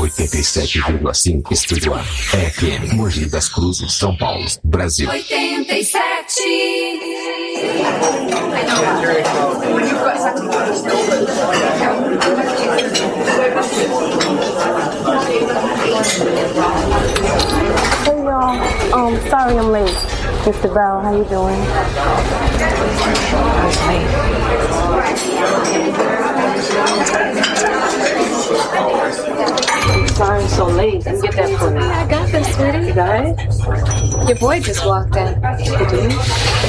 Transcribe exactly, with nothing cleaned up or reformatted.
oitenta e sete vírgula cinco Estúdio A. F M Mogi das Cruzes, São Paulo, Brasil. oitenta e sete. Hey y'all, um, sorry I'm late. Mister Bell, how you doing? I'm sorry I'm so late. Let me get that for you. I got this, sweetie. You got it? Your boy just walked in. You do?